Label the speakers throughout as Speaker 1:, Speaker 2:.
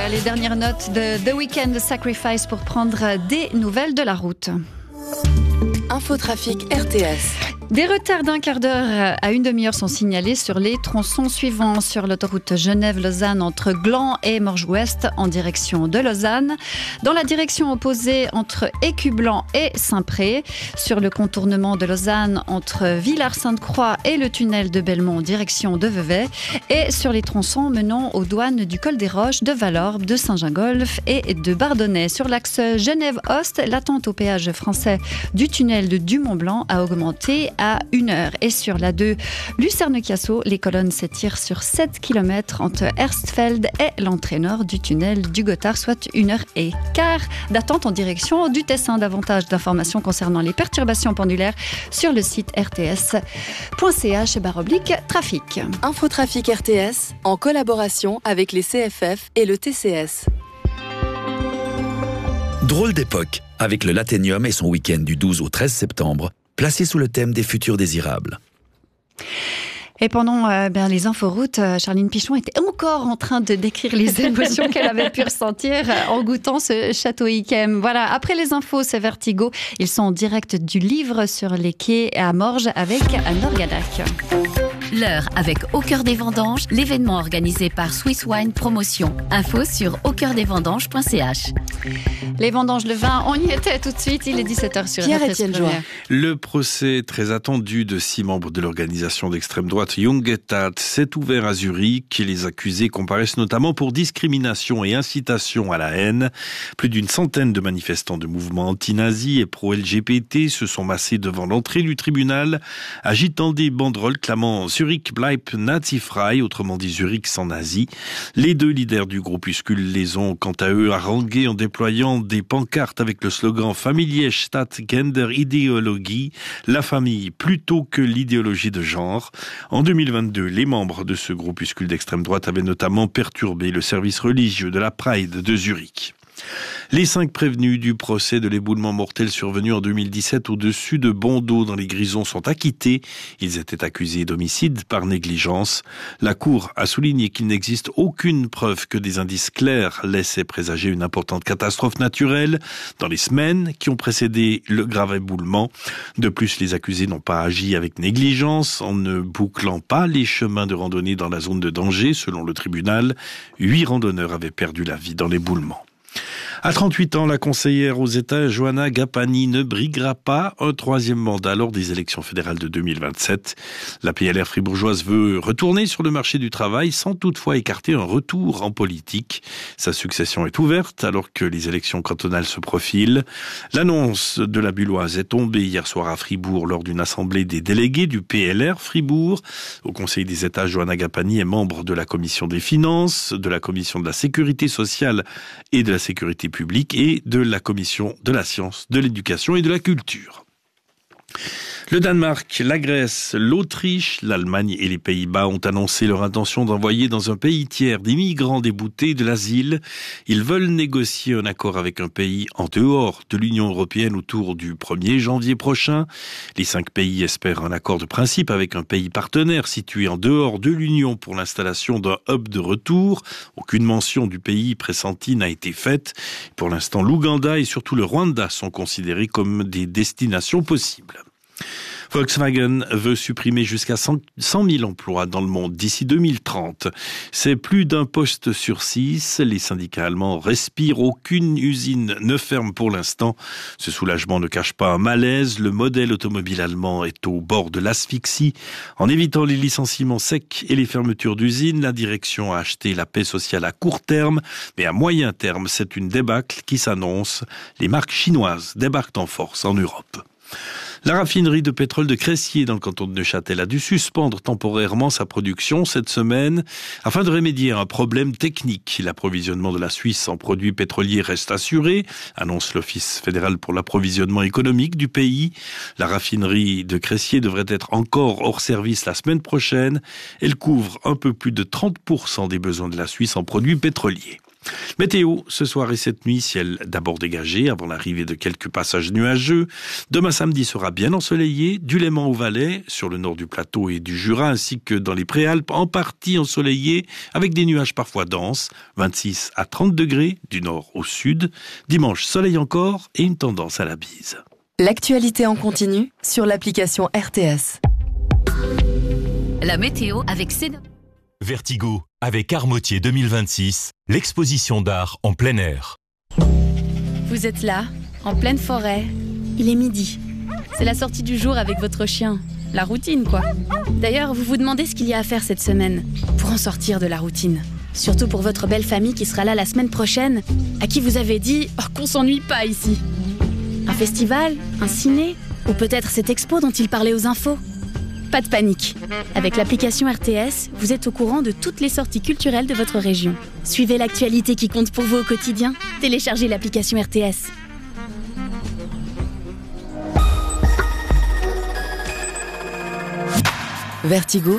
Speaker 1: les dernières notes de The Weeknd Sacrifice pour prendre des nouvelles de la route.
Speaker 2: Infotrafic RTS.
Speaker 1: Des retards d'un quart d'heure à une demi-heure sont signalés sur les tronçons suivants. Sur l'autoroute Genève-Lausanne entre Gland et Morges-Ouest en direction de Lausanne. Dans la direction opposée entre Écublanc et Saint-Pré. Sur le contournement de Lausanne entre Villars-Sainte-Croix et le tunnel de Belmont en direction de Vevey. Et sur les tronçons menant aux douanes du Col des Roches, de Vallorbe, de Saint-Gingolph et de Bardonnay. Sur l'axe Genève-Ost, l'attente au péage français du tunnel de Dumont-Blanc a augmenté à 1 heure. Et sur la 2, Lucerne-Cassau, les colonnes s'étirent sur 7 km entre Erstfeld et l'entrée nord du tunnel du Gothard, soit 1h15 d'attente en direction du Tessin. Davantage d'informations concernant les perturbations pendulaires sur le site rts.ch/trafic.
Speaker 2: Infotrafic RTS en collaboration avec les CFF et le TCS.
Speaker 3: Drôle d'époque, avec le Laténium et son week-end du 12 au 13 septembre, placé sous le thème des futurs désirables.
Speaker 1: Et pendant les inforoutes, Charline Pichon était encore en train de décrire les émotions qu'elle avait pu ressentir en goûtant ce château Yquem. Voilà, après les infos, c'est Vertigo. Ils sont en direct du livre sur les quais à Morges avec Anne Gadac.
Speaker 4: L'heure avec Au Cœur des Vendanges, l'événement organisé par Swiss Wine Promotion. Info sur aucoeurdesvendanges.ch.
Speaker 1: Les vendanges de vin, on y était tout de suite. Il est 17h sur
Speaker 2: Pierre-Étienne Joie.
Speaker 5: Le procès très attendu de 6 membres de l'organisation d'extrême droite Junggetat s'est ouvert à Zurich. Les accusés comparaissent notamment pour discrimination et incitation à la haine. Plus d'une centaine de manifestants de mouvements anti-nazis et pro-LGBT se sont massés devant l'entrée du tribunal, agitant des banderoles clamant Zurich bleibt nazifrei, autrement dit Zurich sans nazis. Les 2 leaders du groupuscule les ont quant à eux harangués en déployant des pancartes avec le slogan Familie statt Genderideologie, la famille plutôt que l'idéologie de genre. En 2022, les membres de ce groupuscule d'extrême droite avaient notamment perturbé le service religieux de la Pride de Zurich. Les 5 prévenus du procès de l'éboulement mortel survenu en 2017 au-dessus de Bondeau dans les Grisons sont acquittés. Ils étaient accusés d'homicide par négligence. La Cour a souligné qu'il n'existe aucune preuve que des indices clairs laissaient présager une importante catastrophe naturelle dans les semaines qui ont précédé le grave éboulement. De plus, les accusés n'ont pas agi avec négligence en ne bouclant pas les chemins de randonnée dans la zone de danger. Selon le tribunal, 8 randonneurs avaient perdu la vie dans l'éboulement. À 38 ans, la conseillère aux États, Johanna Gapani, ne briguera pas un 3e mandat lors des élections fédérales de 2027. La PLR fribourgeoise veut retourner sur le marché du travail sans toutefois écarter un retour en politique. Sa succession est ouverte alors que les élections cantonales se profilent. L'annonce de la Bulloise est tombée hier soir à Fribourg lors d'une assemblée des délégués du PLR Fribourg. Au Conseil des États, Johanna Gapani est membre de la Commission des Finances, de la Commission de la Sécurité sociale et de la Sécurité publique et de la Commission de la Science, de l'Éducation et de la Culture. Le Danemark, la Grèce, l'Autriche, l'Allemagne et les Pays-Bas ont annoncé leur intention d'envoyer dans un pays tiers des migrants déboutés de l'asile. Ils veulent négocier un accord avec un pays en dehors de l'Union européenne autour du 1er janvier prochain. Les 5 pays espèrent un accord de principe avec un pays partenaire situé en dehors de l'Union pour l'installation d'un hub de retour. Aucune mention du pays pressenti n'a été faite. Pour l'instant, l'Ouganda et surtout le Rwanda sont considérés comme des destinations possibles. Volkswagen veut supprimer jusqu'à 100 000 emplois dans le monde d'ici 2030. C'est plus d'un poste sur 6. Les syndicats allemands respirent. Aucune usine ne ferme pour l'instant. Ce soulagement ne cache pas un malaise. Le modèle automobile allemand est au bord de l'asphyxie. En évitant les licenciements secs et les fermetures d'usines, la direction a acheté la paix sociale à court terme. Mais à moyen terme, c'est une débâcle qui s'annonce. Les marques chinoises débarquent en force en Europe. La raffinerie de pétrole de Cressier dans le canton de Neuchâtel a dû suspendre temporairement sa production cette semaine afin de remédier à un problème technique. L'approvisionnement de la Suisse en produits pétroliers reste assuré, annonce l'Office fédéral pour l'approvisionnement économique du pays. La raffinerie de Cressier devrait être encore hors service la semaine prochaine. Elle couvre un peu plus de 30% des besoins de la Suisse en produits pétroliers. Météo, ce soir et cette nuit, ciel d'abord dégagé avant l'arrivée de quelques passages nuageux. Demain samedi sera bien ensoleillé, du Léman au Valais, sur le nord du plateau et du Jura, ainsi que dans les Préalpes, en partie ensoleillé, avec des nuages parfois denses, 26 à 30 degrés, du nord au sud. Dimanche, soleil encore et une tendance à la bise.
Speaker 2: L'actualité en continu sur l'application RTS.
Speaker 4: La météo avec Cédric.
Speaker 6: Vertigo, avec Armotier 2026, l'exposition d'art en plein air.
Speaker 7: Vous êtes là, en pleine forêt. Il est midi. C'est la sortie du jour avec votre chien. La routine, quoi. D'ailleurs, vous vous demandez ce qu'il y a à faire cette semaine pour en sortir de la routine. Surtout pour votre belle famille qui sera là la semaine prochaine, à qui vous avez dit qu'on s'ennuie pas ici. Un festival, un ciné, ou peut-être cette expo dont il parlait aux infos. Pas de panique. Avec l'application RTS, vous êtes au courant de toutes les sorties culturelles de votre région. Suivez l'actualité qui compte pour vous au quotidien. Téléchargez l'application RTS.
Speaker 2: Vertigo,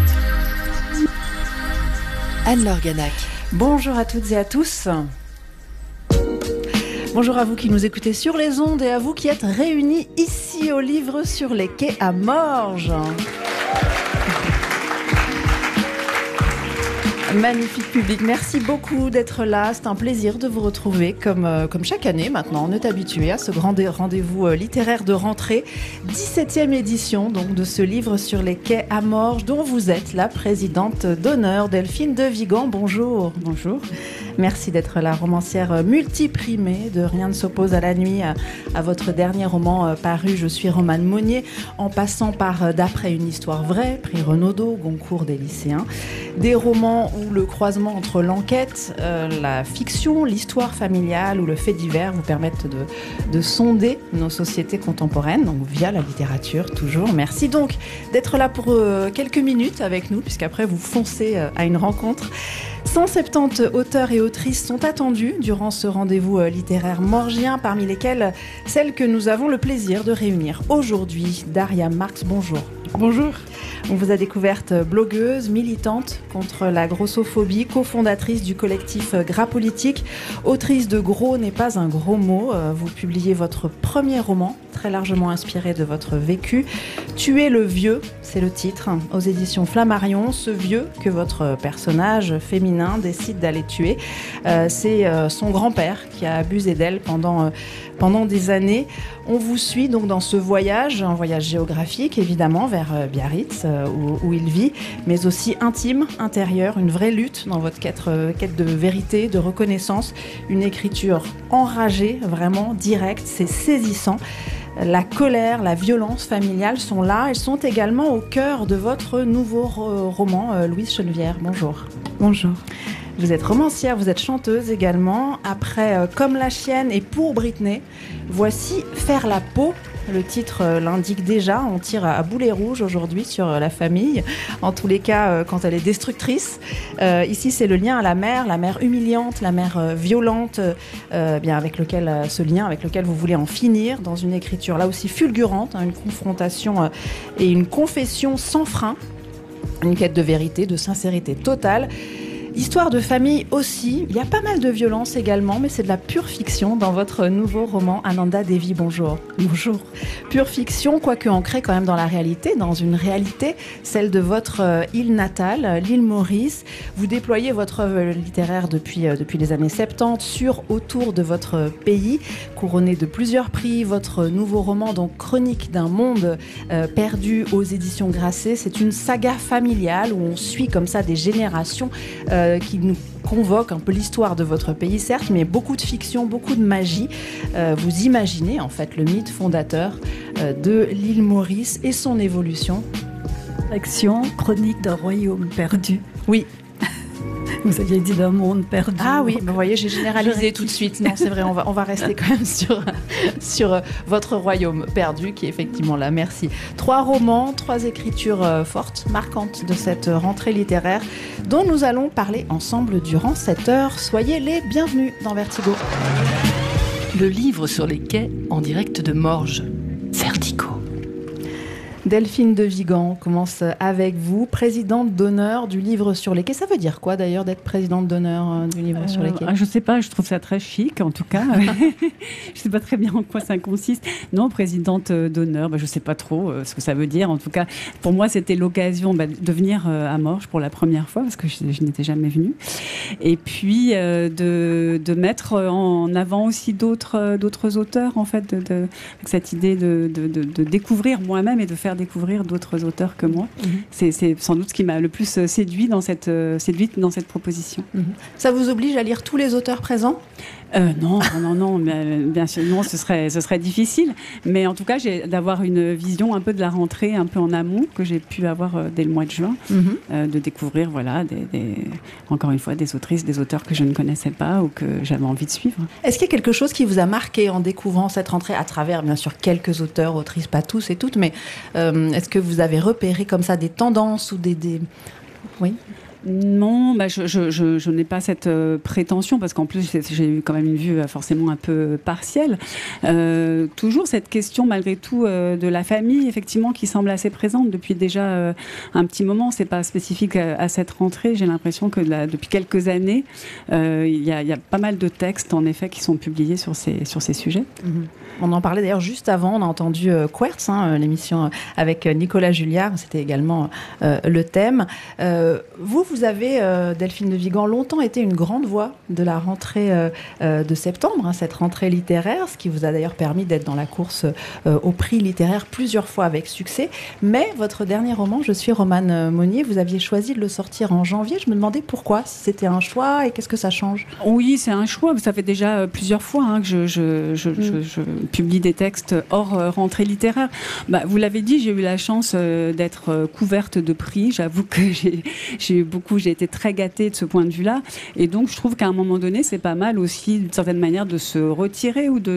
Speaker 2: Anne-Laure Ganac.
Speaker 8: Bonjour à toutes et à tous. Bonjour à vous qui nous écoutez sur les ondes et à vous qui êtes réunis ici au Livre sur les quais à Morges. Magnifique public, merci beaucoup d'être là, c'est un plaisir de vous retrouver comme chaque année maintenant, on est habitué à ce grand rendez-vous littéraire de rentrée, 17e édition donc de ce Livre sur les quais à Morges dont vous êtes la présidente d'honneur, Delphine de Vigan, bonjour. Bonjour. Merci d'être la romancière multiprimée de Rien ne s'oppose à la nuit à votre dernier roman paru Je suis Romane Monnier, en passant par D'après une histoire vraie, prix Renaudot, Goncourt des lycéens. Des romans où le croisement entre l'enquête, la fiction, l'histoire familiale ou le fait divers vous permettent de sonder nos sociétés contemporaines, donc via la littérature toujours. Merci donc d'être là pour quelques minutes avec nous, puisqu'après vous foncez à une rencontre. 170 auteurs et autrices sont attendus durant ce rendez-vous littéraire morgien, parmi lesquels celles que nous avons le plaisir de réunir aujourd'hui. Daria Marx, bonjour. Bonjour. On vous a découverte blogueuse, militante contre la grossophobie, cofondatrice du collectif Gras Politique, autrice de Gros n'est pas un gros mot. Vous publiez votre premier roman, très largement inspiré de votre vécu. Tuer le vieux, c'est le titre, aux éditions Flammarion. Ce vieux que votre personnage féminin décide d'aller tuer, c'est son grand-père qui a abusé d'elle pendant des années. On vous suit donc dans ce voyage, un voyage géographique évidemment vers Biarritz où il vit, mais aussi intime, intérieur, une vraie lutte dans votre quête de vérité, de reconnaissance, une écriture enragée, vraiment directe, c'est saisissant. La colère, la violence familiale sont là, elles sont également au cœur de votre nouveau roman, Louise Chenevière. Bonjour. Bonjour. Vous êtes romancière, vous êtes chanteuse également. Après Comme la chienne et Pour Britney, voici Faire la peau. Le titre l'indique déjà, on tire à boulet rouge aujourd'hui sur la famille, en tous les cas quand elle est destructrice. Ici c'est le lien à la mère humiliante, la mère violente, avec lequel vous voulez en finir dans une écriture là aussi fulgurante, une confrontation et une confession sans frein, une quête de vérité, de sincérité totale. Histoire de famille aussi, il y a pas mal de violence également, mais c'est de la pure fiction dans votre nouveau roman Ananda Devi, bonjour. Bonjour. Pure fiction, quoique ancrée quand même dans la réalité, dans une réalité, celle de votre île natale, l'île Maurice. Vous déployez votre œuvre littéraire depuis les années 70 autour de votre pays, couronné de plusieurs prix. Votre nouveau roman, donc Chronique d'un monde perdu aux éditions Grasset, c'est une saga familiale où on suit comme ça des générations qui nous convoque un peu l'histoire de votre pays, certes, mais beaucoup de fiction, beaucoup de magie. Vous imaginez en fait le mythe fondateur de l'île Maurice et son évolution.
Speaker 9: Action, chronique d'un royaume perdu.
Speaker 8: Oui.
Speaker 9: Vous aviez dit d'un monde perdu.
Speaker 8: Ah oui, vous voyez, j'ai généralisé tout de suite. Non, c'est vrai, on va rester quand même sur votre royaume perdu, qui est effectivement là. Merci. 3 romans, 3 écritures fortes, marquantes de cette rentrée littéraire, dont nous allons parler ensemble durant cette heure. Soyez les bienvenus dans Vertigo.
Speaker 10: Le livre sur les quais en direct de Morges. Vertigo.
Speaker 8: Delphine de Vigan, on commence avec vous, présidente d'honneur du Livre sur les quais. Ça veut dire quoi d'ailleurs d'être présidente d'honneur du Livre sur les quais?
Speaker 9: Je ne sais pas, je trouve ça très chic en tout cas. Je ne sais pas très bien en quoi ça consiste. Non, présidente d'honneur, je ne sais pas trop ce que ça veut dire. En tout cas, pour moi, c'était l'occasion de venir à Morges pour la première fois parce que je n'étais jamais venue. Et puis de mettre en avant aussi d'autres auteurs, en fait, avec cette idée de découvrir moi-même et de faire découvrir d'autres auteurs que moi. C'est sans doute ce qui m'a le plus séduite dans cette proposition.
Speaker 8: Ça vous oblige à lire tous les auteurs présents ?
Speaker 9: Non, mais bien sûr, non, ce serait difficile. Mais en tout cas, d'avoir une vision un peu de la rentrée, un peu en amont, que j'ai pu avoir dès le mois de juin, de découvrir, voilà, encore une fois, des autrices, des auteurs que je ne connaissais pas ou que j'avais envie de suivre.
Speaker 8: Est-ce qu'il y a quelque chose qui vous a marqué en découvrant cette rentrée à travers, bien sûr, quelques auteurs, autrices, pas tous et toutes, mais est-ce que vous avez repéré comme ça des tendances ou des... Oui.
Speaker 9: Non, je n'ai pas cette prétention parce qu'en plus j'ai eu quand même une vue forcément un peu partielle. Toujours cette question malgré tout de la famille, effectivement, qui semble assez présente depuis déjà un petit moment. C'est pas spécifique à cette rentrée. J'ai l'impression que depuis quelques années, il y a pas mal de textes en effet qui sont publiés sur ces sujets.
Speaker 8: On en parlait d'ailleurs juste avant. On a entendu Quertz, l'émission avec Nicolas Julliard. C'était également le thème. Vous avez, Delphine de Vigan, longtemps été une grande voix de la rentrée de septembre, cette rentrée littéraire, ce qui vous a d'ailleurs permis d'être dans la course au prix littéraire plusieurs fois avec succès. Mais votre dernier roman, Je suis Romane Monnier, vous aviez choisi de le sortir en janvier. Je me demandais pourquoi, si c'était un choix et qu'est-ce que ça change ?
Speaker 9: Oui, c'est un choix. Ça fait déjà plusieurs fois que je publie des textes hors rentrée littéraire. Vous l'avez dit, j'ai eu la chance d'être couverte de prix. J'avoue que j'ai été très gâtée de ce point de vue-là. Et donc, je trouve qu'à un moment donné, c'est pas mal aussi, d'une certaine manière, de se retirer ou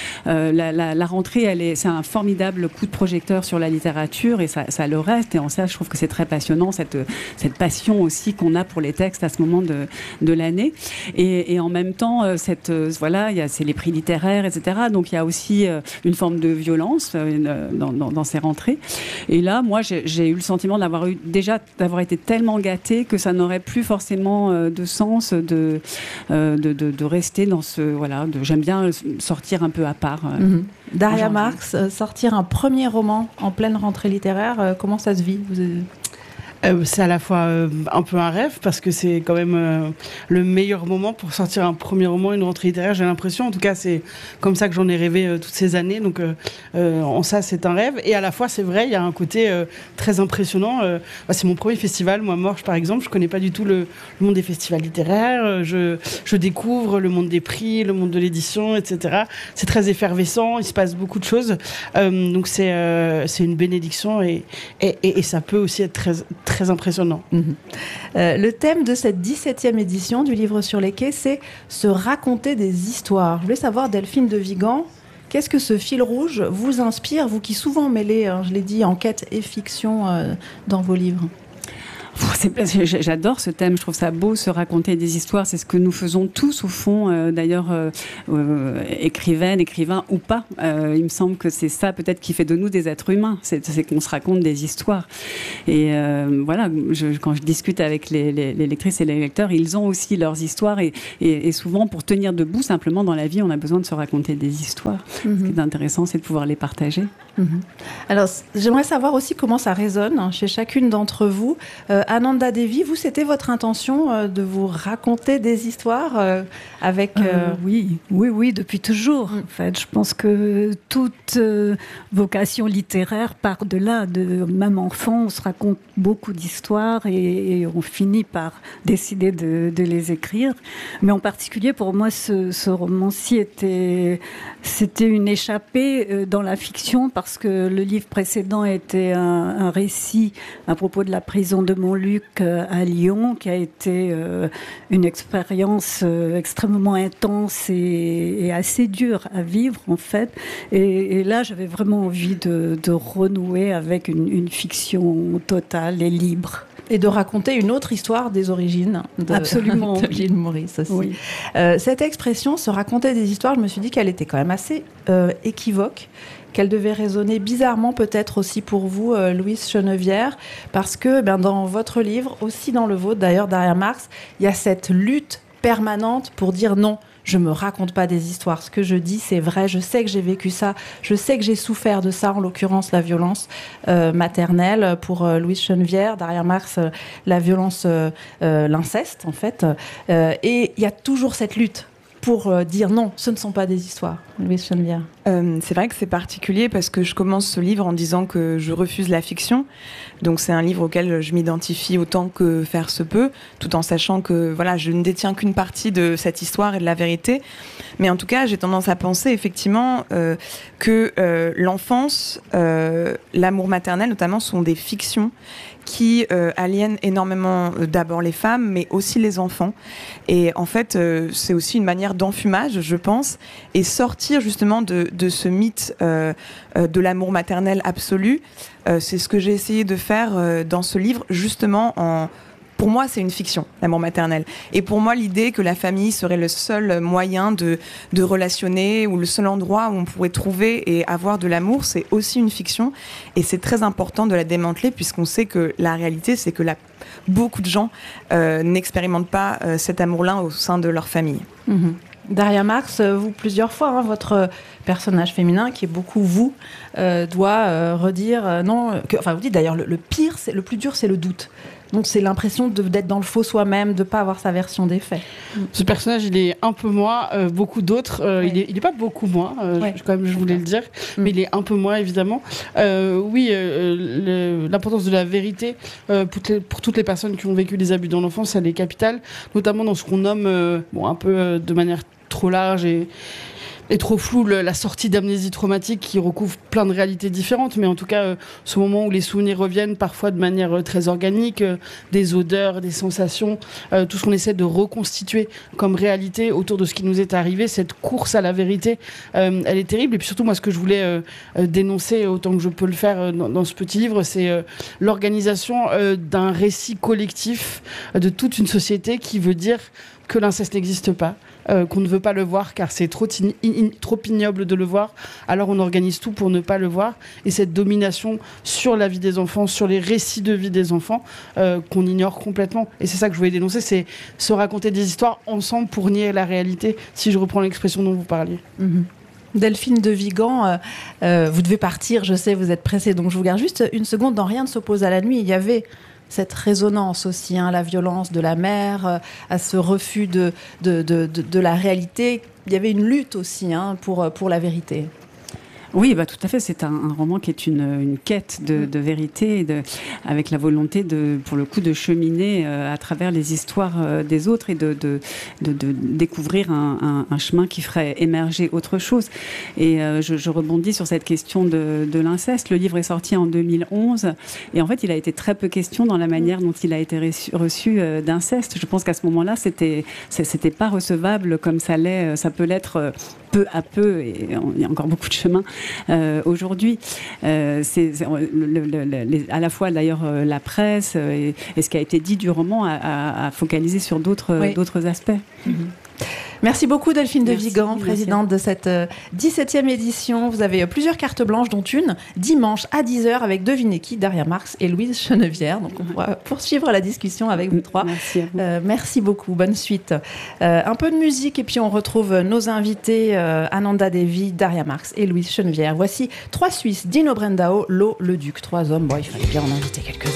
Speaker 9: la rentrée, c'est un formidable coup de projecteur sur la littérature et ça le reste. Et en ça, je trouve que c'est très passionnant, cette passion aussi qu'on a pour les textes à ce moment de l'année. Et en même temps, c'est les prix littéraires, etc. Donc, il y a aussi une forme de violence dans ces rentrées. Et là, moi, j'ai eu le sentiment d'avoir été tellement gâtée que ça n'aurait plus forcément de sens de rester dans j'aime bien sortir un peu à part.
Speaker 8: Daria Marx, sortir un premier roman en pleine rentrée littéraire, comment ça se vit ?
Speaker 10: C'est à la fois un peu un rêve parce que c'est quand même le meilleur moment pour sortir un premier roman, une rentrée littéraire, j'ai l'impression. En tout cas, c'est comme ça que j'en ai rêvé toutes ces années. Donc, en ça, c'est un rêve. Et à la fois, c'est vrai, il y a un côté très impressionnant. C'est mon premier festival, moi, Morges, par exemple. Je connais pas du tout le monde des festivals littéraires. Je découvre le monde des prix, le monde de l'édition, etc. C'est très effervescent. Il se passe beaucoup de choses. Donc, c'est une bénédiction et ça peut aussi être très impressionnant.
Speaker 8: Le thème de cette 17e édition du Livre sur les quais, c'est se raconter des histoires. Je voulais savoir, Delphine de Vigan, qu'est-ce que ce fil rouge vous inspire, vous qui souvent mêlez, je l'ai dit, enquête et fiction dans vos livres ?
Speaker 9: J'adore ce thème, je trouve ça beau, se raconter des histoires, c'est ce que nous faisons tous au fond, d'ailleurs écrivains ou pas. Il me semble que c'est ça peut-être qui fait de nous des êtres humains, c'est qu'on se raconte des histoires. Et quand je discute avec les lectrices et les lecteurs, ils ont aussi leurs histoires et souvent pour tenir debout simplement dans la vie, on a besoin de se raconter des histoires. Ce qui est intéressant, c'est de pouvoir les partager.
Speaker 8: Alors, j'aimerais savoir aussi comment ça résonne chez chacune d'entre vous. Ananda Devi, vous, c'était votre intention de vous raconter des histoires avec...
Speaker 9: Oui, depuis toujours. En fait, je pense que toute vocation littéraire part de là. Même enfant, on se raconte beaucoup d'histoires et on finit par décider de les écrire. Mais en particulier, pour moi, ce roman-ci c'était une échappée dans la fiction parce que le livre précédent était un récit à propos de la prison de Montluc à Lyon, qui a été une expérience extrêmement intense et assez dure à vivre en fait. Et là, j'avais vraiment envie de renouer avec une fiction totale et libre.
Speaker 8: Et de raconter une autre histoire des origines
Speaker 9: Absolument,
Speaker 8: de l'île Maurice aussi.
Speaker 9: Oui.
Speaker 8: Cette expression, se raconter des histoires, je me suis dit qu'elle était quand même assez équivoque, qu'elle devait résonner bizarrement peut-être aussi pour vous, Louise Chenevière, parce que dans votre livre, aussi dans le vôtre d'ailleurs, Daria Marx, il y a cette lutte permanente pour dire non. Je me raconte pas des histoires. Ce que je dis, c'est vrai. Je sais que j'ai vécu ça. Je sais que j'ai souffert de ça, en l'occurrence la violence maternelle. Pour Louise Chenevière, Daria Marx, la violence, l'inceste, en fait. Et il y a toujours cette lutte pour dire non, ce ne sont pas des histoires. Louise Chenevière.
Speaker 11: C'est vrai que c'est particulier parce que je commence ce livre en disant que je refuse la fiction. Donc c'est un livre auquel je m'identifie autant que faire se peut, tout en sachant que voilà, je ne détiens qu'une partie de cette histoire et de la vérité. Mais en tout cas, j'ai tendance à penser effectivement que l'enfance, l'amour maternel notamment, sont des fictions qui aliènent énormément d'abord les femmes, mais aussi les enfants. Et en fait, c'est aussi une manière d'enfumage, je pense, et sortir justement de ce mythe de l'amour maternel absolu. C'est ce que j'ai essayé de faire dans ce livre, justement pour moi, c'est une fiction, l'amour maternel. Et pour moi, l'idée que la famille serait le seul moyen de relationner ou le seul endroit où on pourrait trouver et avoir de l'amour, c'est aussi une fiction. Et c'est très important de la démanteler puisqu'on sait que la réalité, c'est que beaucoup de gens n'expérimentent pas cet amour-là au sein de leur famille.
Speaker 8: Mmh. Daria Marx, vous, plusieurs fois, votre personnage féminin, qui est beaucoup vous, doit redire non. Vous dites d'ailleurs, le pire, le plus dur, c'est le doute. Donc c'est l'impression d'être dans le faux soi-même, de ne pas avoir sa version des faits.
Speaker 10: Ce personnage, il est un peu moi, beaucoup d'autres. Il est pas beaucoup moi, quand même, je voulais le dire, mais il est un peu moi, évidemment. L'importance de la vérité pour toutes les personnes qui ont vécu des abus dans l'enfance, elle est capitale, notamment dans ce qu'on nomme, un peu de manière trop large et trop flou, la sortie d'amnésie traumatique qui recouvre plein de réalités différentes, mais en tout cas ce moment où les souvenirs reviennent parfois de manière très organique, des odeurs, des sensations, tout ce qu'on essaie de reconstituer comme réalité autour de ce qui nous est arrivé, cette course à la vérité, elle est terrible. Et puis surtout, moi, ce que je voulais dénoncer autant que je peux le faire dans ce petit livre, c'est l'organisation d'un récit collectif de toute une société qui veut dire que l'inceste n'existe pas, qu'on ne veut pas le voir car c'est trop ignoble de le voir, alors on organise tout pour ne pas le voir. Et cette domination sur la vie des enfants, sur les récits de vie des enfants, qu'on ignore complètement. Et c'est ça que je voulais dénoncer, c'est se raconter des histoires ensemble pour nier la réalité, si je reprends l'expression dont vous parliez.
Speaker 8: Mmh. Delphine de Vigan, vous devez partir, je sais, vous êtes pressée, donc je vous garde juste une seconde. Dans Rien ne s'oppose à la nuit, il y avait cette résonance aussi, la violence de la mère, à ce refus de la réalité. Il y avait une lutte aussi pour la vérité.
Speaker 9: Oui, tout à fait. C'est un roman qui est une quête de vérité, avec la volonté pour le coup, de cheminer à travers les histoires des autres et de découvrir un chemin qui ferait émerger autre chose. Et je rebondis sur cette question de l'inceste. Le livre est sorti en 2011 et en fait, il a été très peu question dans la manière dont il a été reçu d'inceste. Je pense qu'à ce moment-là, c'était pas recevable comme ça peut l'être peu à peu, et il y a encore beaucoup de chemin aujourd'hui. C'est à la fois d'ailleurs la presse et ce qui a été dit du roman a focalisé sur d'autres aspects. Mm-hmm.
Speaker 8: Merci beaucoup Delphine de Vigan, présidente de cette 17e édition. Vous avez plusieurs cartes blanches, dont une dimanche à 10h avec, devinez qui, Daria Marx et Louise Chenevière. Donc on pourra poursuivre la discussion avec vous trois.
Speaker 9: Merci à vous.
Speaker 8: Merci beaucoup, bonne suite. Un peu de musique et puis on retrouve nos invités Ananda Devi, Daria Marx et Louise Chenevière. Voici 3 Suisses, Dino Brendao, Lo Le Duc. 3 hommes, il fallait bien en inviter quelques-uns.